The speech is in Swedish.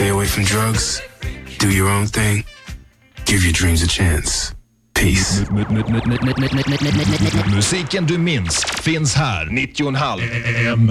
Stay away from drugs. Do your own thing. Give your dreams a chance. Peace. Musiken du minns finns här. 90,5